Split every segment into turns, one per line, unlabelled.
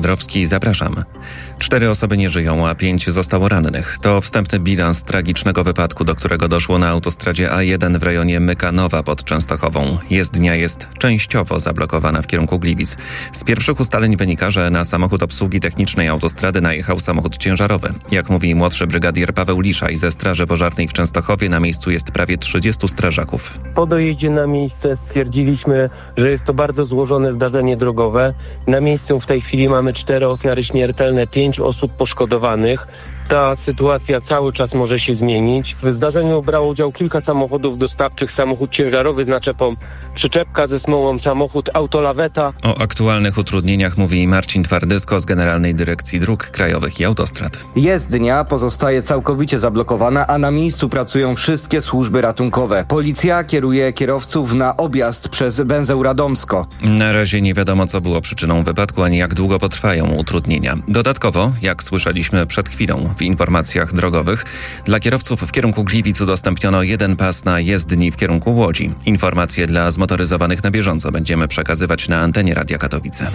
Szadrowski, zapraszam. 4 osoby nie żyją, a 5 zostało rannych. To wstępny bilans tragicznego wypadku, do którego doszło na autostradzie A1 w rejonie Mykanowa pod Częstochową. Jezdnia jest częściowo zablokowana w kierunku Gliwic. Z pierwszych ustaleń wynika, że na samochód obsługi technicznej autostrady najechał samochód ciężarowy. Jak mówi młodszy brygadier Paweł Liszaj ze Straży Pożarnej w Częstochowie, na miejscu jest prawie 30 strażaków.
Po dojeździe na miejsce stwierdziliśmy, że jest to bardzo złożone zdarzenie drogowe. Na miejscu w tej chwili mamy 4 ofiary śmiertelne, 5 osób poszkodowanych. Ta sytuacja cały czas może się zmienić. W zdarzeniu brało udział kilka samochodów dostawczych, samochód ciężarowy z naczepą, przyczepka ze smołą, samochód autolaweta.
O aktualnych utrudnieniach mówi Marcin Twardysko z Generalnej Dyrekcji Dróg Krajowych i Autostrad.
Jezdnia pozostaje całkowicie zablokowana, a na miejscu pracują wszystkie służby ratunkowe. Policja kieruje kierowców na objazd przez węzeł Radomsko.
Na razie nie wiadomo, co było przyczyną wypadku, ani jak długo potrwają utrudnienia. Dodatkowo, jak słyszeliśmy przed chwilą w informacjach drogowych, dla kierowców w kierunku Gliwic udostępniono 1 pas na jezdni w kierunku Łodzi. Informacje dla zmotoryzowanych na bieżąco będziemy przekazywać na antenie Radia Katowice.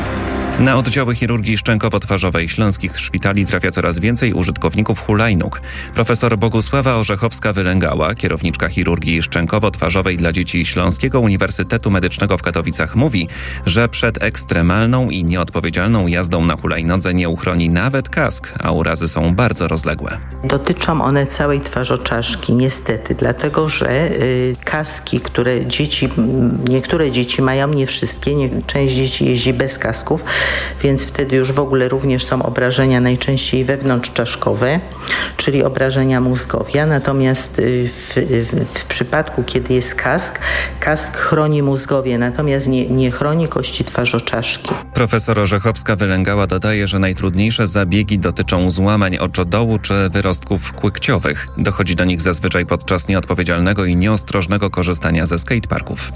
Na oddziały chirurgii szczękowo-twarzowej śląskich szpitali trafia coraz więcej użytkowników hulajnóg. Profesor Bogusława Orzechowska-Wylęgała, kierowniczka chirurgii szczękowo-twarzowej dla dzieci Śląskiego Uniwersytetu Medycznego w Katowicach, mówi, że przed ekstremalną i nieodpowiedzialną jazdą na hulajnodze nie uchroni nawet kask, a urazy są bardzo rozległe.
Dotyczą one całej twarzoczaszki, niestety, dlatego że kaski, które niektóre dzieci mają, nie wszystkie, część dzieci jeździ bez kasków, więc wtedy już w ogóle również są obrażenia najczęściej wewnątrzczaszkowe, czyli obrażenia mózgowia. Natomiast w przypadku, kiedy jest kask chroni mózgowie, natomiast nie chroni kości twarzoczaszki.
Profesor Orzechowska-Wylęgała dodaje, że najtrudniejsze zabiegi dotyczą złamań oczodołu czy wyrostków kłykciowych. Dochodzi do nich zazwyczaj podczas nieodpowiedzialnego i nieostrożnego korzystania ze skateparków.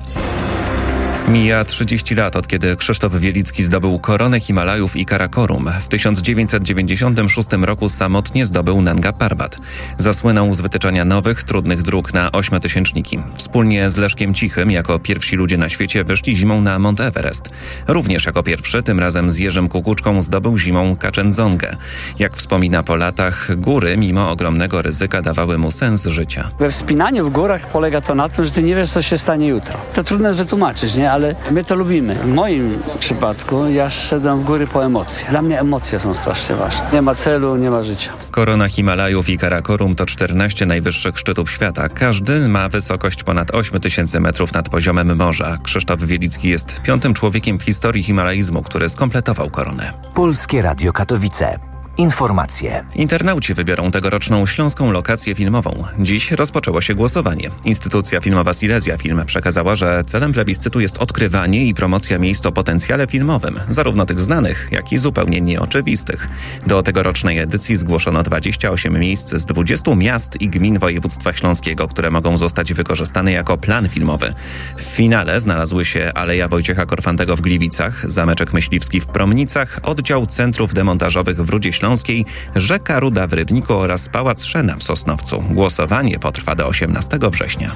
Mija 30 lat, od kiedy Krzysztof Wielicki zdobył koronę Himalajów i Karakorum. W 1996 roku samotnie zdobył Nanga Parbat. Zasłynął z wytyczania nowych, trudnych dróg na 8-tysięczniki. Wspólnie z Leszkiem Cichym, jako pierwsi ludzie na świecie, wyszli zimą na Mount Everest. Również jako pierwszy, tym razem z Jerzym Kukuczką, zdobył zimą Kaczędzongę. Jak wspomina po latach, góry, mimo ogromnego ryzyka, dawały mu sens życia.
We wspinaniu w górach polega to na tym, że ty nie wiesz, co się stanie jutro. To trudno wytłumaczyć, nie? Ale my to lubimy. W moim przypadku ja szedłem w góry po emocje. Dla mnie emocje są strasznie ważne. Nie ma celu, nie ma życia.
Korona Himalajów i Karakorum to 14 najwyższych szczytów świata. Każdy ma wysokość ponad 8000 metrów nad poziomem morza. Krzysztof Wielicki jest 5. człowiekiem w historii himalaizmu, który skompletował koronę.
Polskie Radio Katowice. Informacje.
Internauci wybiorą tegoroczną śląską lokację filmową. Dziś rozpoczęło się głosowanie. Instytucja filmowa Silesia Film przekazała, że celem plebiscytu jest odkrywanie i promocja miejsc o potencjale filmowym, zarówno tych znanych, jak i zupełnie nieoczywistych. Do tegorocznej edycji zgłoszono 28 miejsc z 20 miast i gmin województwa śląskiego, które mogą zostać wykorzystane jako plan filmowy. W finale znalazły się Aleja Wojciecha Korfantego w Gliwicach, Zameczek Myśliwski w Promnicach, oddział centrów demontażowych w Rudzie Śląskiej, Rzeka Ruda w Rybniku oraz Pałac Szena w Sosnowcu. Głosowanie potrwa do 18 września.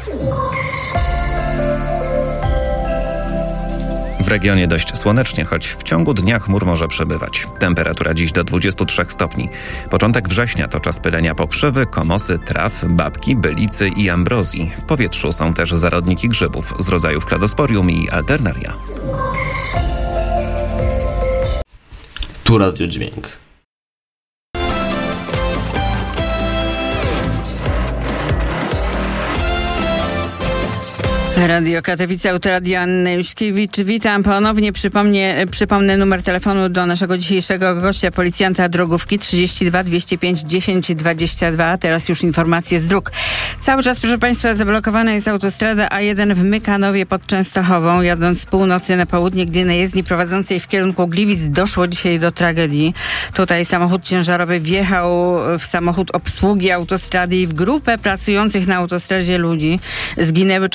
W regionie dość słonecznie, choć w ciągu dnia chmur może przebywać. Temperatura dziś do 23 stopni. Początek września to czas pylenia pokrzywy, komosy, traw, babki, bylicy i ambrozji. W powietrzu są też zarodniki grzybów z rodzajów kladosporium i alternaria.
Tu Radio Dźwięk.
Radio Katowice, Autoradio Anna Juszkiewicz. Witam ponownie. Przypomnę numer telefonu do naszego dzisiejszego gościa, policjanta drogówki 32 205 10 22. Teraz już informacje z dróg. Cały czas, proszę Państwa, zablokowana jest autostrada A1 w Mykanowie pod Częstochową. Jadąc z północy na południe, gdzie na jezdni prowadzącej w kierunku Gliwic doszło dzisiaj do tragedii. Tutaj samochód ciężarowy wjechał w samochód obsługi autostrady i w grupę pracujących na autostradzie ludzi. Zginęły 4 osoby.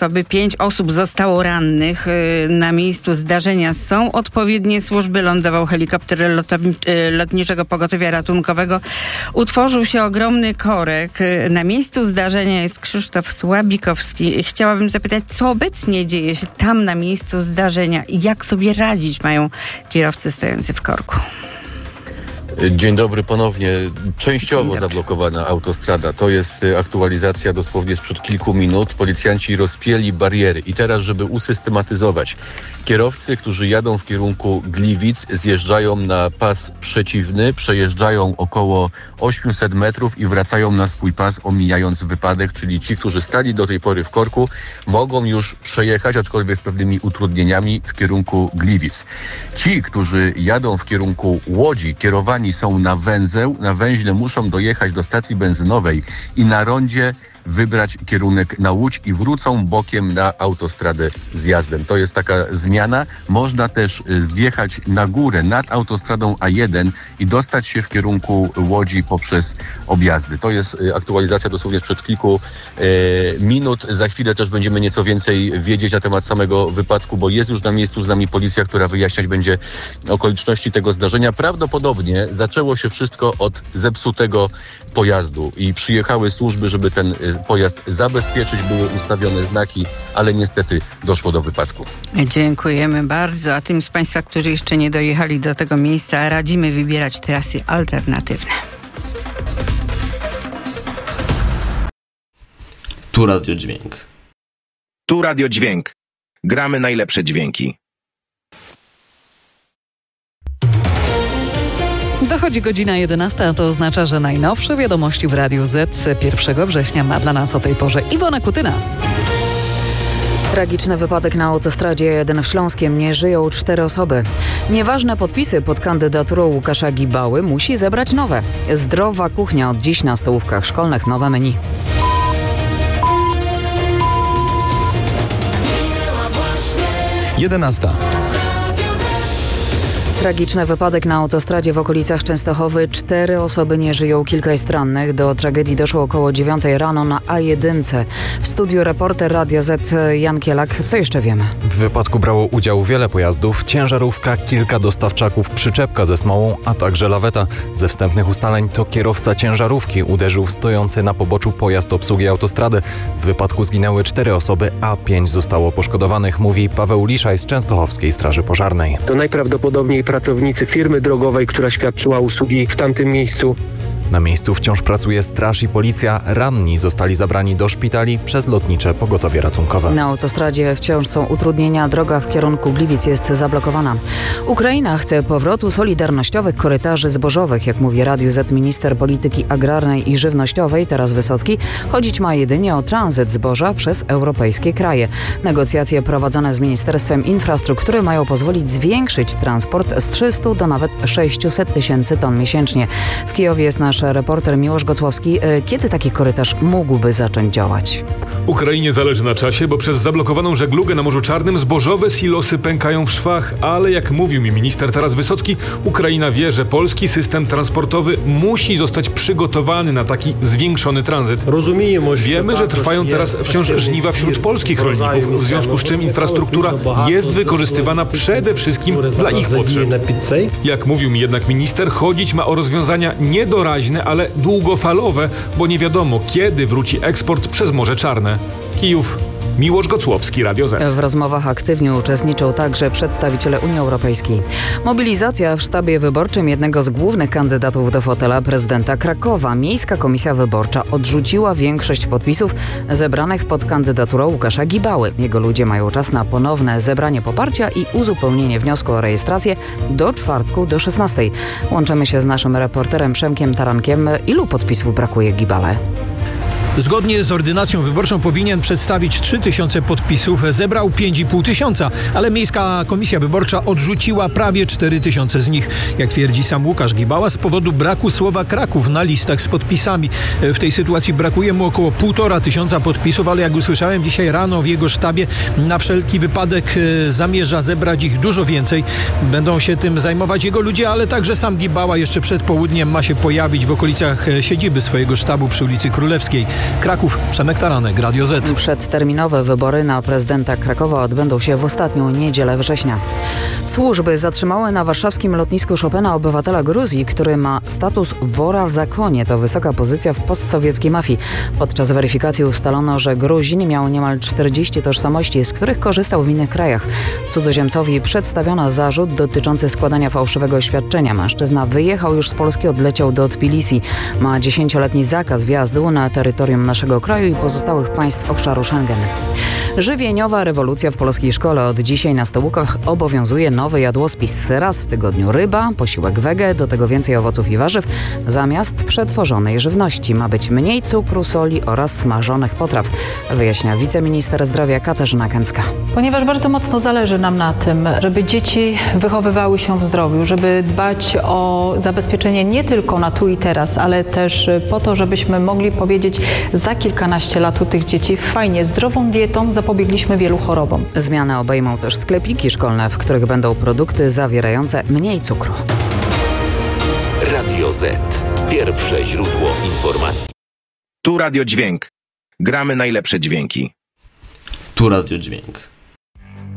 osoby, 5 osób zostało rannych. Na miejscu zdarzenia są odpowiednie służby. Lądował helikopter lotniczego pogotowia ratunkowego. Utworzył się ogromny korek. Na miejscu zdarzenia jest Krzysztof Słabikowski. Chciałabym zapytać, co obecnie dzieje się tam na miejscu zdarzenia i jak sobie radzić mają kierowcy stojący w korku?
Dzień dobry ponownie. Częściowo zablokowana autostrada. To jest aktualizacja dosłownie sprzed kilku minut. Policjanci rozpięli bariery i teraz, żeby usystematyzować, kierowcy, którzy jadą w kierunku Gliwic, zjeżdżają na pas przeciwny, przejeżdżają około 800 metrów i wracają na swój pas, omijając wypadek, czyli ci, którzy stali do tej pory w korku, mogą już przejechać, aczkolwiek z pewnymi utrudnieniami, w kierunku Gliwic. Ci, którzy jadą w kierunku Łodzi, kierowani są na węzeł, na węźle muszą dojechać do stacji benzynowej i na rondzie wybrać kierunek na Łódź i wrócą bokiem na autostradę zjazdem. To jest taka zmiana. Można też wjechać na górę nad autostradą A1 i dostać się w kierunku Łodzi poprzez objazdy. To jest aktualizacja dosłownie sprzed kilku minut. Za chwilę też będziemy nieco więcej wiedzieć na temat samego wypadku, bo jest już na miejscu z nami policja, która wyjaśniać będzie okoliczności tego zdarzenia. Prawdopodobnie zaczęło się wszystko od zepsutego pojazdu i przyjechały służby, żeby ten pojazd zabezpieczyć, były ustawione znaki, ale niestety doszło do wypadku.
Dziękujemy bardzo. A tym z Państwa, którzy jeszcze nie dojechali do tego miejsca, radzimy wybierać trasy alternatywne.
Tu Radio Dźwięk.
Tu Radio Dźwięk. Gramy najlepsze dźwięki.
Dochodzi godzina 11, a to oznacza, że najnowsze wiadomości w Radiu Z 1 września ma dla nas o tej porze Iwona Kutyna.
Tragiczny wypadek na autostradzie A1 w Śląskiem. Nie żyją 4 osoby. Nieważne podpisy pod kandydaturą Łukasza Gibały musi zebrać nowe. Zdrowa kuchnia od dziś na stołówkach szkolnych. Nowe menu.
Jedenasta.
Tragiczny wypadek na autostradzie w okolicach Częstochowy. 4 osoby nie żyją, kilka jest rannych. Do tragedii doszło około 9 rano na A1. W studiu reporter Radia Z Jan Kielak. Co jeszcze wiemy?
W wypadku brało udział wiele pojazdów, ciężarówka, kilka dostawczaków, przyczepka ze smołą, a także laweta. Ze wstępnych ustaleń to kierowca ciężarówki uderzył w stojący na poboczu pojazd obsługi autostrady. W wypadku zginęły 4 osoby, a 5 zostało poszkodowanych, mówi Paweł Liszaj z Częstochowskiej Straży Pożarnej.
To najprawdopodobniej pracownicy firmy drogowej, która świadczyła usługi w tamtym miejscu.
Na miejscu wciąż pracuje straż i policja. Ranni zostali zabrani do szpitali przez lotnicze pogotowie ratunkowe.
Na autostradzie wciąż są utrudnienia. Droga w kierunku Gliwic jest zablokowana. Ukraina chce powrotu solidarnościowych korytarzy zbożowych. Jak mówi Radiu Z minister polityki agrarnej i żywnościowej Taras Wysocki, chodzić ma jedynie o tranzyt zboża przez europejskie kraje. Negocjacje prowadzone z Ministerstwem Infrastruktury mają pozwolić zwiększyć transport z 300 do nawet 600 tysięcy ton miesięcznie. W Kijowie jest nasz reporter Miłosz Gocłowski. Kiedy taki korytarz mógłby zacząć działać?
Ukrainie zależy na czasie, bo przez zablokowaną żeglugę na Morzu Czarnym zbożowe silosy pękają w szwach, ale jak mówił mi minister Taras Wysocki, Ukraina wie, że polski system transportowy musi zostać przygotowany na taki zwiększony tranzyt. Wiemy, że trwają teraz wciąż żniwa wśród polskich rolników, w związku z czym infrastruktura jest wykorzystywana przede wszystkim dla ich potrzeb. Jak mówił mi jednak minister, chodzić ma o rozwiązania niedoraźne, ale długofalowe, bo nie wiadomo, kiedy wróci eksport przez Morze Czarne. Kijów, Miłosz Gocłowski, Radio Z.
W rozmowach aktywnie uczestniczą także przedstawiciele Unii Europejskiej. Mobilizacja w sztabie wyborczym jednego z głównych kandydatów do fotela prezydenta Krakowa. Miejska Komisja Wyborcza odrzuciła większość podpisów zebranych pod kandydaturą Łukasza Gibały. Jego ludzie mają czas na ponowne zebranie poparcia i uzupełnienie wniosku o rejestrację do czwartku do 16. Łączymy się z naszym reporterem Przemkiem Tarankiem. Ilu podpisów brakuje Gibale?
Zgodnie z ordynacją wyborczą powinien przedstawić 3000 podpisów. Zebrał 5,5 tysiąca, ale Miejska Komisja Wyborcza odrzuciła prawie 4000 z nich. Jak twierdzi sam Łukasz Gibała, z powodu braku słowa Kraków na listach z podpisami. W tej sytuacji brakuje mu około 1500 podpisów, ale jak usłyszałem dzisiaj rano w jego sztabie, na wszelki wypadek zamierza zebrać ich dużo więcej. Będą się tym zajmować jego ludzie, ale także sam Gibała jeszcze przed południem ma się pojawić w okolicach siedziby swojego sztabu przy ulicy Królewskiej. Kraków, Przemek Taranek, Radio Z.
Przedterminowe wybory na prezydenta Krakowa odbędą się w ostatnią niedzielę września. Służby zatrzymały na warszawskim lotnisku Chopina obywatela Gruzji, który ma status wora w zakonie. To wysoka pozycja w postsowieckiej mafii. Podczas weryfikacji ustalono, że Gruzin miał niemal 40 tożsamości, z których korzystał w innych krajach. Cudzoziemcowi przedstawiono zarzut dotyczący składania fałszywego oświadczenia. Mężczyzna wyjechał już z Polski, odleciał do Tbilisi. Ma 10-letni zakaz wjazdu na terytorium naszego kraju i pozostałych państw obszaru Schengen. Żywieniowa rewolucja w polskiej szkole. Od dzisiaj na stołówkach obowiązuje nowy jadłospis. Raz w tygodniu ryba, posiłek wege, do tego więcej owoców i warzyw. Zamiast przetworzonej żywności ma być mniej cukru, soli oraz smażonych potraw, wyjaśnia wiceminister zdrowia Katarzyna Kęcka.
Ponieważ bardzo mocno zależy nam na tym, żeby dzieci wychowywały się w zdrowiu, żeby dbać o zabezpieczenie nie tylko na tu i teraz, ale też po to, żebyśmy mogli powiedzieć za kilkanaście lat u tych dzieci fajnie, zdrową dietą zapobiegliśmy wielu chorobom.
Zmiany obejmą też sklepiki szkolne, w których będą produkty zawierające mniej cukru.
Radio Z. Pierwsze źródło informacji.
Tu Radio Dźwięk. Gramy najlepsze dźwięki.
Tu Radio Dźwięk.